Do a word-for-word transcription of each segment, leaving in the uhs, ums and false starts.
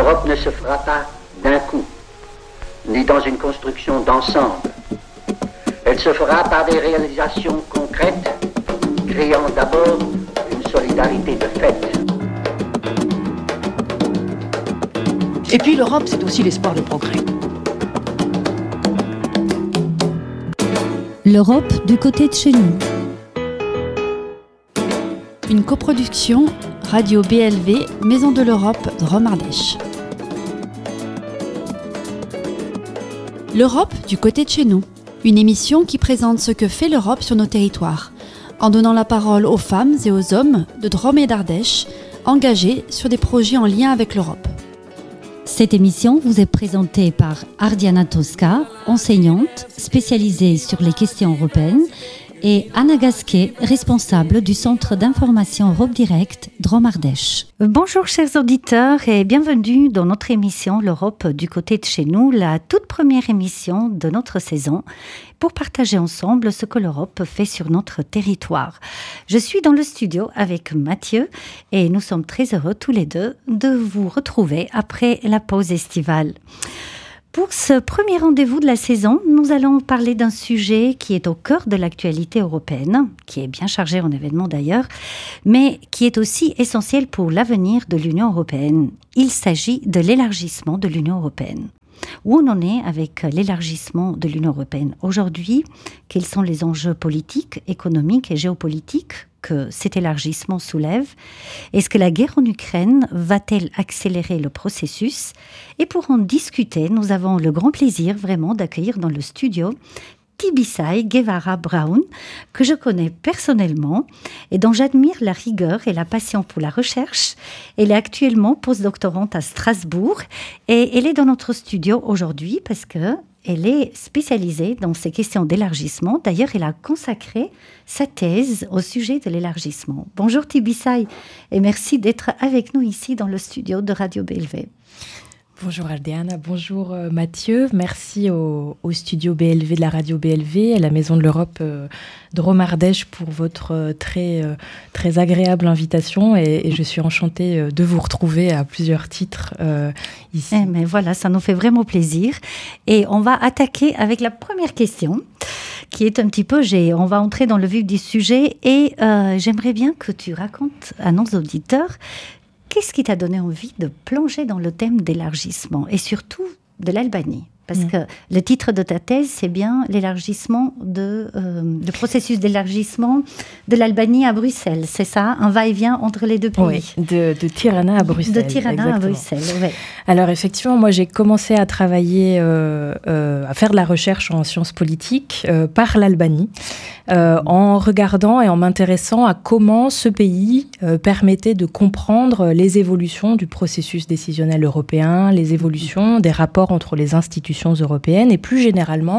L'Europe ne se fera pas d'un coup, ni dans une construction d'ensemble. Elle se fera par des réalisations concrètes, créant d'abord une solidarité de fait. Et puis l'Europe, c'est aussi l'espoir de progrès. L'Europe du côté de chez nous. Une coproduction Radio B L V, Maison de l'Europe, Drôme Ardèche. L'Europe du côté de chez nous. Une émission qui présente ce que fait l'Europe sur nos territoires, en donnant la parole aux femmes et aux hommes de Drôme et d'Ardèche, engagés sur des projets en lien avec l'Europe. Cette émission vous est présentée par Ardiana Tosca, enseignante spécialisée sur les questions européennes, et Anna Gasquet, responsable du Centre d'information Europe Direct Drôme Ardèche. Bonjour chers auditeurs et bienvenue dans notre émission L'Europe du côté de chez nous, la toute première émission de notre saison, pour partager ensemble ce que l'Europe fait sur notre territoire. Je suis dans le studio avec Mathieu et nous sommes très heureux tous les deux de vous retrouver après la pause estivale. Pour ce premier rendez-vous de la saison, nous allons parler d'un sujet qui est au cœur de l'actualité européenne, qui est bien chargé en événements d'ailleurs, mais qui est aussi essentiel pour l'avenir de l'Union européenne. Il s'agit de l'élargissement de l'Union européenne. Où on en est avec l'élargissement de l'Union européenne aujourd'hui? Quels sont les enjeux politiques, économiques et géopolitiques que cet élargissement soulève? Est-ce que la guerre en Ukraine va-t-elle accélérer le processus? Et pour en discuter, nous avons le grand plaisir vraiment d'accueillir dans le studio Tibisay Guevara Brown, que je connais personnellement et dont j'admire la rigueur et la passion pour la recherche. Elle est actuellement postdoctorante à Strasbourg et elle est dans notre studio aujourd'hui parce que elle est spécialisée dans ces questions d'élargissement. D'ailleurs, elle a consacré sa thèse au sujet de l'élargissement. Bonjour Tibisay et merci d'être avec nous ici dans le studio de Radio B L V. Bonjour Aldeana, bonjour euh, Mathieu. Merci au, au studio B L V de la radio B L V, à la Maison de l'Europe euh, Drôme Ardèche pour votre euh, très, euh, très agréable invitation et, et je suis enchantée euh, de vous retrouver à plusieurs titres euh, ici. Eh mais voilà, ça nous fait vraiment plaisir. Et on va attaquer avec la première question qui est un petit peu, j'ai, on va entrer dans le vif du sujet et euh, j'aimerais bien que tu racontes à nos auditeurs qu'est-ce qui t'a donné envie de plonger dans le thème d'élargissement et surtout de l'Albanie? Parce mmh. que le titre de ta thèse, c'est bien l'élargissement de, euh, le processus d'élargissement de l'Albanie à Bruxelles. C'est ça, un va-et-vient entre les deux pays. Oui, de, de Tirana à Bruxelles. De Tirana exactement. à Bruxelles, oui. Alors effectivement, moi j'ai commencé à travailler, euh, euh, à faire de la recherche en sciences politiques euh, par l'Albanie, euh, en regardant et en m'intéressant à comment ce pays euh, permettait de comprendre les évolutions du processus décisionnel européen, les évolutions des rapports entre les institutions européennes et plus généralement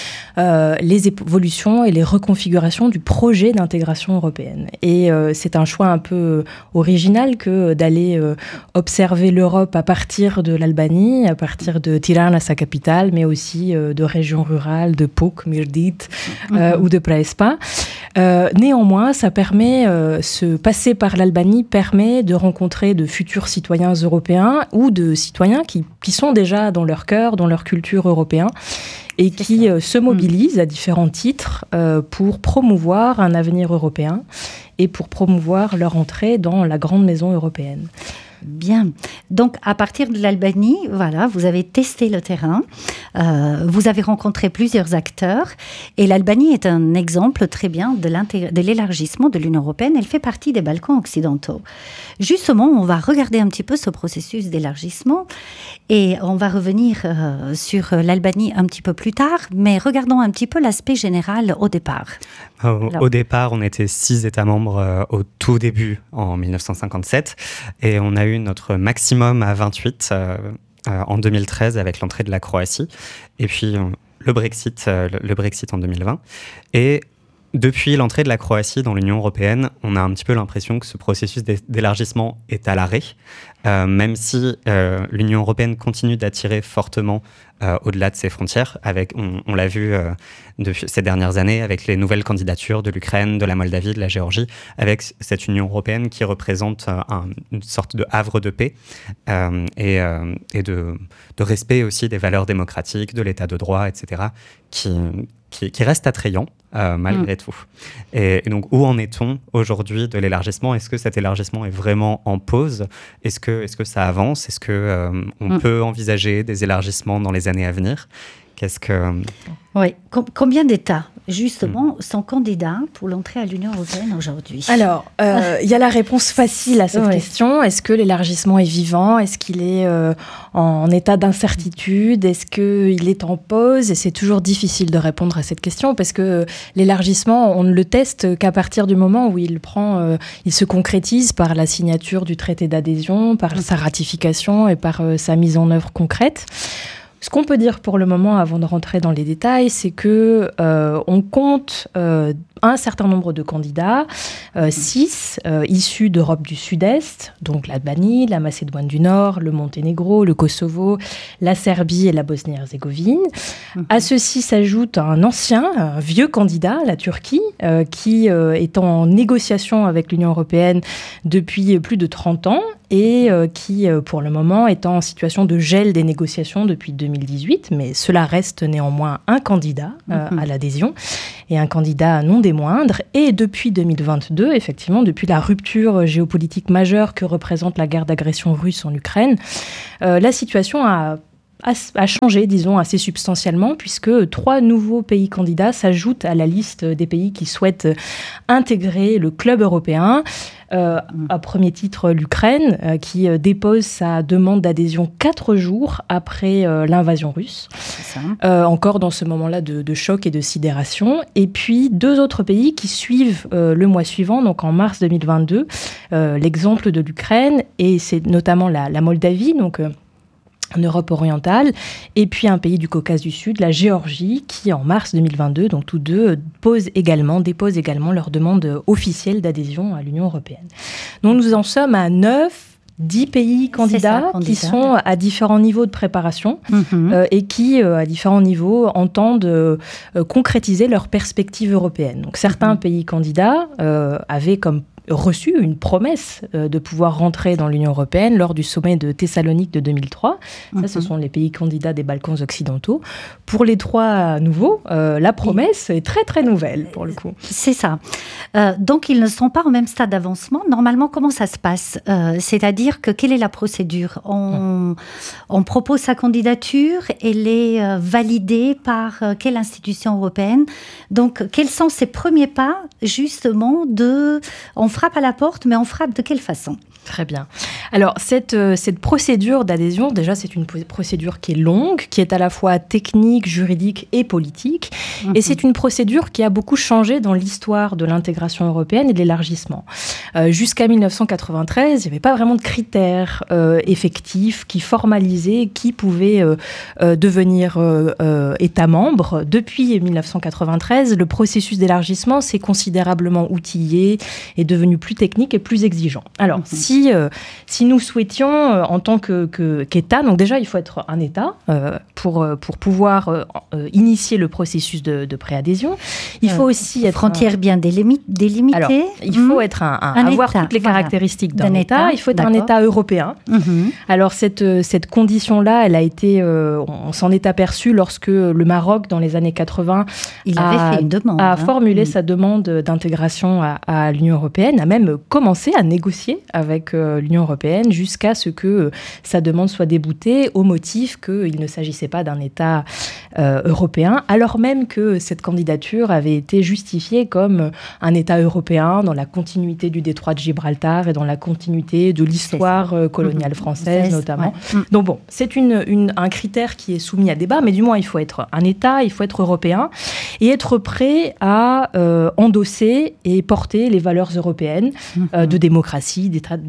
euh, les évolutions et les reconfigurations du projet d'intégration européenne. Et euh, c'est un choix un peu original que d'aller euh, observer l'Europe à partir de l'Albanie, à partir de Tirana, sa capitale, mais aussi euh, de régions rurales, de Puk, Mirdit euh, mm-hmm. ou de Prespa. Euh, néanmoins, ça permet, euh, se passer par l'Albanie permet de rencontrer de futurs citoyens européens ou de citoyens qui, qui sont déjà dans leur cœur, dans leur culture européenne et C'est qui euh, se mobilisent mmh. à différents titres euh, pour promouvoir un avenir européen et pour promouvoir leur entrée dans la grande maison européenne. Bien. Donc, à partir de l'Albanie, voilà, vous avez testé le terrain, euh, vous avez rencontré plusieurs acteurs, et l'Albanie est un exemple très bien de, de l'élargissement de l'Union européenne. Elle fait partie des Balkans occidentaux. Justement, on va regarder un petit peu ce processus d'élargissement, et on va revenir euh, sur l'Albanie un petit peu plus tard, mais regardons un petit peu l'aspect général au départ. Au, au départ, on était six États membres euh, au tout début, en dix-neuf cent cinquante-sept, et on a eu notre maximum à vingt-huit euh, euh, en deux mille treize avec l'entrée de la Croatie, et puis euh, le Brexit, euh, le Brexit en deux mille vingt. Et depuis l'entrée de la Croatie dans l'Union européenne, on a un petit peu l'impression que ce processus d'élargissement est à l'arrêt, euh, même si euh, l'Union européenne continue d'attirer fortement euh, au-delà de ses frontières. Avec, on, on l'a vu euh, depuis ces dernières années avec les nouvelles candidatures de l'Ukraine, de la Moldavie, de la Géorgie, avec cette Union européenne qui représente euh, un, une sorte de havre de paix euh, et, euh, et de, de respect aussi des valeurs démocratiques, de l'état de droit, et cetera, qui, qui, qui reste attrayant. Euh, malgré mmh. tout. Et, et donc, où en est-on aujourd'hui de l'élargissement ? Est-ce que cet élargissement est vraiment en pause ? Est-ce que, est-ce que ça avance ? Est-ce qu'on euh, mmh. peut envisager des élargissements dans les années à venir ? Qu'est-ce que... Oui. Com- combien d'États, justement, mmh. sont candidats pour l'entrée à l'Union européenne aujourd'hui ? Alors, il euh, y a la réponse facile à cette ouais. question. Est-ce que l'élargissement est vivant ? Est-ce qu'il est euh, en état d'incertitude ? Est-ce qu'il est en pause ? Et c'est toujours difficile de répondre à cette question parce que l'élargissement, on ne le teste qu'à partir du moment où il prend, euh, il se concrétise par la signature du traité d'adhésion, par mmh. sa ratification et par euh, sa mise en œuvre concrète. Ce qu'on peut dire pour le moment, avant de rentrer dans les détails, c'est que euh, on compte euh, un certain nombre de candidats, euh, six euh, issus d'Europe du Sud-Est, donc l'Albanie, la Macédoine du Nord, le Monténégro, le Kosovo, la Serbie et la Bosnie-Herzégovine. Mm-hmm. À ceux-ci s'ajoute un ancien, un vieux candidat, la Turquie, euh, qui euh, est en négociation avec l'Union européenne depuis plus de trente ans et euh, qui, euh, pour le moment, est en situation de gel des négociations depuis deux mille dix-huit, mais cela reste néanmoins un candidat euh, mm-hmm. à l'adhésion et un candidat non des moindres. Et depuis deux mille vingt-deux, effectivement, depuis la rupture géopolitique majeure que représente la guerre d'agression russe en Ukraine, euh, la situation a a changé, disons, assez substantiellement, puisque trois nouveaux pays candidats s'ajoutent à la liste des pays qui souhaitent intégrer le club européen. Euh, à premier titre, l'Ukraine, euh, qui euh, dépose sa demande d'adhésion quatre jours après euh, l'invasion russe. Euh, encore dans ce moment-là de, de choc et de sidération. Et puis, deux autres pays qui suivent euh, le mois suivant, donc en mars deux mille vingt-deux, euh, l'exemple de l'Ukraine, et c'est notamment la, la Moldavie, donc... Euh, en Europe orientale, et puis un pays du Caucase du Sud, la Géorgie, qui en mars deux mille vingt-deux, donc tous deux, posent également, déposent également leur demande officielle d'adhésion à l'Union européenne. Donc nous en sommes à neuf, dix pays candidats ça, qui sont à différents niveaux de préparation mm-hmm. euh, et qui, euh, à différents niveaux, entendent euh, concrétiser leurs perspectives européennes. Donc certains mm-hmm. pays candidats euh, avaient comme reçu une promesse euh, de pouvoir rentrer dans l'Union européenne lors du sommet de Thessalonique de deux mille trois. Ça, mm-hmm. ce sont les pays candidats des Balkans occidentaux. Pour les trois nouveaux, euh, la promesse est très, très nouvelle, pour le coup. C'est ça. Euh, donc, ils ne sont pas au même stade d'avancement. Normalement, comment ça se passe ? euh, C'est-à-dire que quelle est la procédure ? on, mm. on propose sa candidature, elle est euh, validée par euh, quelle institution européenne ? Donc, quels sont ces premiers pas, justement, de... On frappe à la porte, mais on frappe de quelle façon ? Très bien. Alors, cette, euh, cette procédure d'adhésion, déjà, c'est une procédure qui est longue, qui est à la fois technique, juridique et politique. Mmh. Et c'est une procédure qui a beaucoup changé dans l'histoire de l'intégration européenne et de l'élargissement. Euh, jusqu'à mille neuf cent quatre-vingt-treize, il n'y avait pas vraiment de critères euh, effectifs qui formalisaient qui pouvait euh, euh, devenir euh, euh, État membre. Depuis mille neuf cent quatre-vingt-treize, le processus d'élargissement s'est considérablement outillé et devenu plus technique et plus exigeant. Alors, mmh. si Si, euh, si nous souhaitions, euh, en tant que, que, qu'État, donc déjà, il faut être un État euh, pour, pour pouvoir euh, euh, initier le processus de, de préadhésion. Il faut euh, aussi être... Frontières un... bien délimit- délimitées. Alors, il faut mmh. être un, un, un avoir état, toutes les voilà. caractéristiques d'un, d'un état. état. Il faut être D'accord. un État européen. Mmh. Alors, cette, cette condition-là, elle a été... Euh, on s'en est aperçu lorsque le Maroc, dans les années quatre-vingts, il a, avait fait une demande, a hein. formulé mmh. sa demande d'intégration à, à l'Union européenne, a même commencé à négocier avec l'Union européenne jusqu'à ce que sa demande soit déboutée au motif qu'il ne s'agissait pas d'un État euh, européen, alors même que cette candidature avait été justifiée comme un État européen dans la continuité du détroit de Gibraltar et dans la continuité de l'histoire euh, coloniale mmh. française, c'est, notamment. Ouais. Donc bon, c'est une, une, un critère qui est soumis à débat, mais du moins il faut être un État, il faut être européen et être prêt à euh, endosser et porter les valeurs européennes mmh. euh, de démocratie, d'état de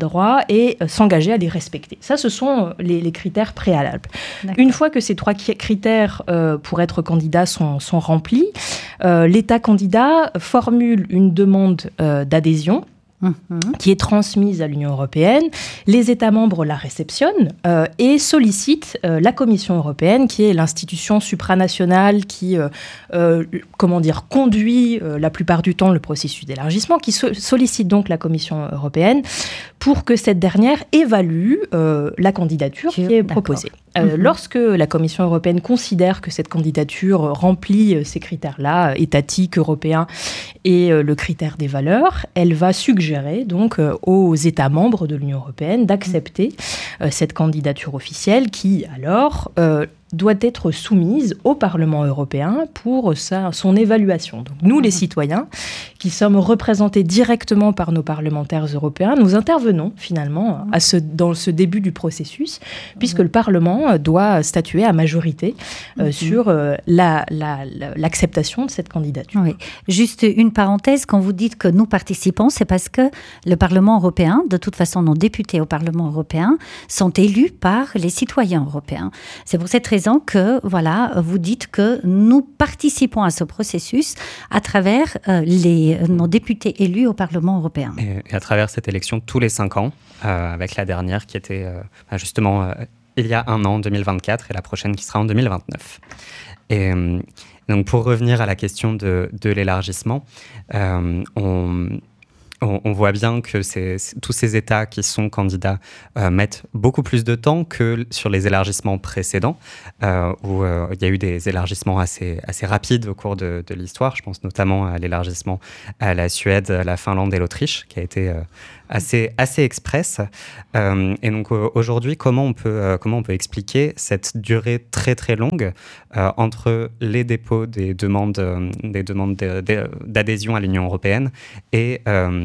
droits et euh, s'engager à les respecter. Ça, ce sont les, les critères préalables. D'accord. Une fois que ces trois critères euh, pour être candidat sont, sont remplis, euh, l'État candidat formule une demande euh, d'adhésion Mmh. qui est transmise à l'Union européenne. Les États membres la réceptionnent euh, et sollicitent euh, la Commission européenne, qui est l'institution supranationale qui, euh, euh, comment dire, conduit euh, la plupart du temps le processus d'élargissement, qui so- sollicite donc la Commission européenne pour que cette dernière évalue euh, la candidature qui est proposée. Euh, mmh. Lorsque la Commission européenne considère que cette candidature remplit ces critères-là, étatiques, européens, et euh, le critère des valeurs, elle va suggérer donc euh, aux États membres de l'Union européenne d'accepter euh, cette candidature officielle qui, alors, euh, doit être soumise au Parlement européen pour sa, son évaluation. Donc nous, les citoyens, qui sommes représentés directement par nos parlementaires européens, nous intervenons finalement à ce, dans ce début du processus, puisque le Parlement doit statuer à majorité euh, mmh. sur euh, la, la, la, l'acceptation de cette candidature. Oui. Juste une parenthèse, quand vous dites que nous participons, c'est parce que le Parlement européen, de toute façon, nos députés au Parlement européen, sont élus par les citoyens européens. C'est pour cette raison que, voilà, vous dites que nous participons à ce processus à travers euh, les, nos députés élus au Parlement européen. Et, et à travers cette élection tous les cinq ans, euh, avec la dernière qui était euh, justement euh, il y a un an, en deux mille vingt-quatre, et la prochaine qui sera en deux mille vingt-neuf. Et euh, donc pour revenir à la question de, de l'élargissement, euh, on... On, on voit bien que c'est, c'est, tous ces États qui sont candidats euh, mettent beaucoup plus de temps que sur les élargissements précédents, euh, où euh, il y a eu des élargissements assez, assez rapides au cours de, de l'histoire. Je pense notamment à l'élargissement à la Suède, la Finlande et l'Autriche, qui a été euh, assez, assez express. Euh, et donc euh, aujourd'hui, comment on peut, euh, comment on peut expliquer cette durée très très longue euh, entre les dépôts des demandes, euh, des demandes de, de, d'adhésion à l'Union européenne et euh,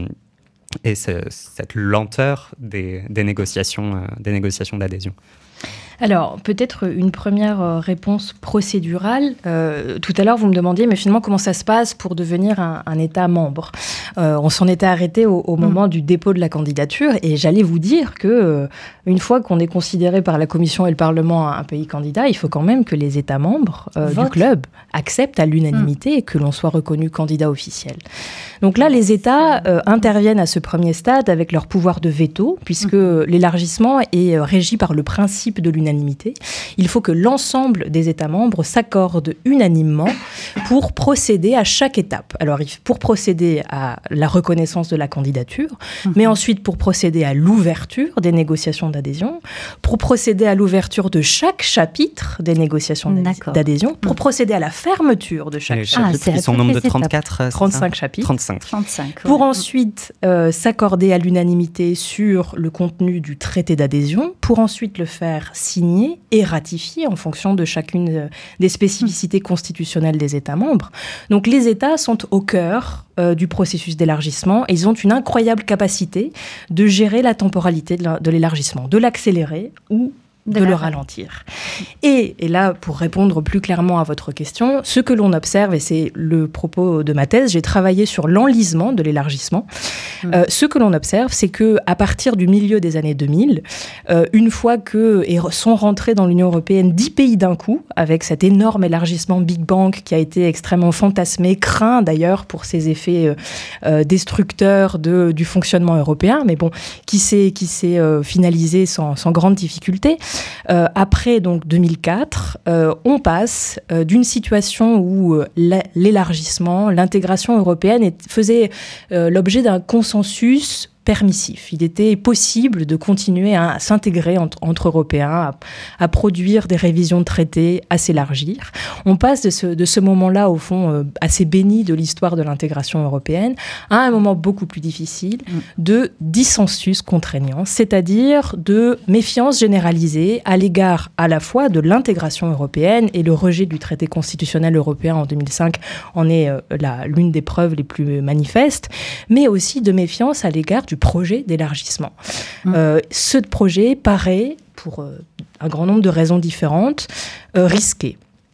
et ce, cette lenteur des, des, négociations, euh, des négociations d'adhésion? Alors, peut-être une première euh, réponse procédurale. Euh, tout à l'heure, vous me demandiez, mais finalement, comment ça se passe pour devenir un, un État membre ? euh, On s'en était arrêté au, au moment mmh. du dépôt de la candidature, et j'allais vous dire que euh, une fois qu'on est considéré par la Commission et le Parlement un pays candidat, il faut quand même que les États membres euh, du club acceptent à l'unanimité mmh. et que l'on soit reconnu candidat officiel. Donc là, les États euh, interviennent à ce premier stade avec leur pouvoir de veto, puisque mmh. l'élargissement est euh, régi par le principe de l'unanimité. Il faut que l'ensemble des États membres s'accordent unanimement pour procéder à chaque étape. Alors, pour procéder à la reconnaissance de la candidature, mmh. mais ensuite pour procéder à l'ouverture des négociations d'adhésion, pour procéder à l'ouverture de chaque chapitre des négociations D'accord. d'adhésion, pour mmh. procéder à la fermeture de chaque Les chapitre. chapitres, ah, ils sont au nombre de trente-quatre, trente-cinq chapitres. trente-cinq. trente-cinq, pour ouais. ensuite euh, s'accorder à l'unanimité sur le contenu du traité d'adhésion, pour ensuite le faire signer et ratifier en fonction de chacune des spécificités constitutionnelles des États membres. Donc les États sont au cœur euh, du processus d'élargissement et ils ont une incroyable capacité de gérer la temporalité de, la, de l'élargissement, de l'accélérer ou de, de le ralentir. Et, et là, pour répondre plus clairement à votre question, ce que l'on observe, et c'est le propos de ma thèse, j'ai travaillé sur l'enlisement de l'élargissement. Mmh. Euh, ce que l'on observe, c'est qu'à partir du milieu des années deux mille, euh, une fois que et sont rentrés dans l'Union européenne dix pays d'un coup, avec cet énorme élargissement Big Bang qui a été extrêmement fantasmé, craint d'ailleurs pour ses effets euh, euh, destructeurs de, du fonctionnement européen, mais bon, qui s'est, qui s'est euh, finalisé sans, sans grande difficulté. Euh, après donc deux mille quatre, euh, on passe euh, d'une situation où euh, l'élargissement, l'intégration européenne est, faisait euh, l'objet d'un consensus permissif. Il était possible de continuer à s'intégrer entre, entre Européens, à, à produire des révisions de traités, à s'élargir. On passe de ce, de ce moment-là, au fond, euh, assez béni de l'histoire de l'intégration européenne, à un moment beaucoup plus difficile de dissensus contraignant, c'est-à-dire de méfiance généralisée à l'égard à la fois de l'intégration européenne, et le rejet du traité constitutionnel européen en deux mille cinq en est euh, la, l'une des preuves les plus manifestes, mais aussi de méfiance à l'égard du projet d'élargissement. Mmh. Euh, ce projet paraît, pour euh, un grand nombre de raisons différentes, euh, risqué.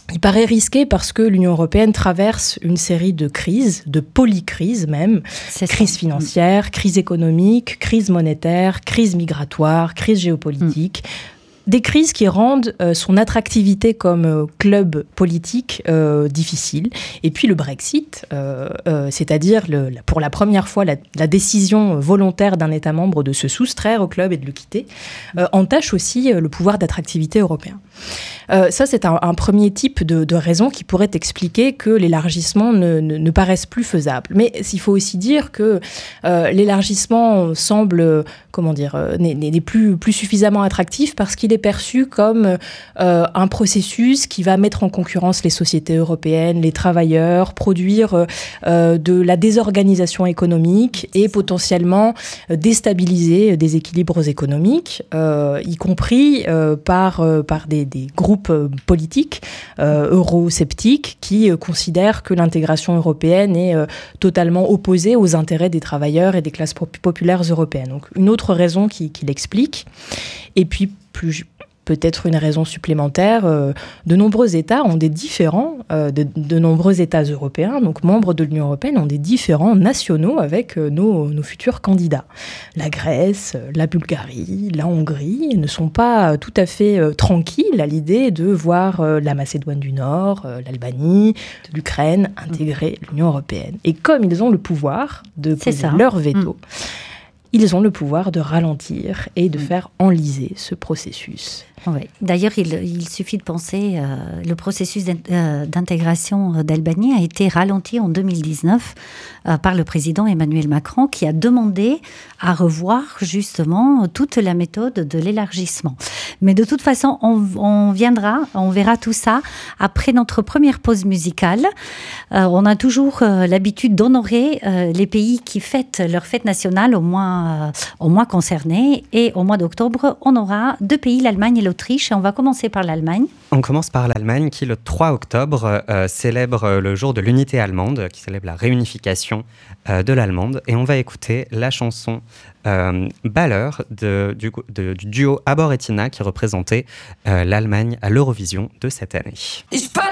Il paraît risqué parce que l'Union européenne traverse une série de crises, de polycrises même, C'est crise ça. financière, crise économique, crise monétaire, crise migratoire, crise géopolitique. Mm. Des crises qui rendent euh, son attractivité comme euh, club politique euh, difficile. Et puis le Brexit, euh, euh, c'est-à-dire le, la, pour la première fois la, la décision volontaire d'un État membre de se soustraire au club et de le quitter, euh, entache aussi euh, le pouvoir d'attractivité européen. Euh, ça, c'est un, un premier type de, de raison qui pourrait expliquer que l'élargissement ne, ne, ne paraisse plus faisable. Mais il faut aussi dire que euh, l'élargissement semble, comment dire, euh, n'est, n'est plus, plus suffisamment attractif parce qu'il est perçu comme euh, un processus qui va mettre en concurrence les sociétés européennes, les travailleurs, produire euh, de la désorganisation économique et potentiellement euh, déstabiliser des équilibres économiques, euh, y compris euh, par, euh, par des, des groupes politiques euh, eurosceptiques qui euh, considèrent que l'intégration européenne est euh, totalement opposée aux intérêts des travailleurs et des classes populaires européennes. Donc une autre raison qui, qui l'explique. Et puis plus peut-être une raison supplémentaire, euh, de nombreux États ont des différends, euh, de, de nombreux États européens, donc membres de l'Union européenne, ont des différends nationaux avec euh, nos, nos futurs candidats. La Grèce, la Bulgarie, la Hongrie ne sont pas tout à fait euh, tranquilles à l'idée de voir euh, la Macédoine du Nord, euh, l'Albanie, l'Ukraine intégrer l'Union européenne. Et comme ils ont le pouvoir de poser leur veto, mmh. ils ont le pouvoir de ralentir et de mmh. faire enliser ce processus. Oui. D'ailleurs, il, il suffit de penser, euh, le processus d'intégration d'Albanie a été ralenti en deux mille dix-neuf euh, par le président Emmanuel Macron, qui a demandé à revoir justement toute la méthode de l'élargissement. Mais de toute façon, on, on viendra, on verra tout ça après notre première pause musicale. Euh, on a toujours euh, l'habitude d'honorer euh, les pays qui fêtent leur fête nationale au mois, euh, au mois concerné. Et au mois d'octobre, on aura deux pays, l'Allemagne et l'Autriche. Et on va commencer par l'Allemagne. On commence par l'Allemagne qui, le trois octobre, euh, célèbre le jour de l'unité allemande, qui célèbre la réunification euh, de l'allemande. Et on va écouter la chanson euh, Baller de, du, de, du duo Abor et Tina qui représentait euh, l'Allemagne à l'Eurovision de cette année.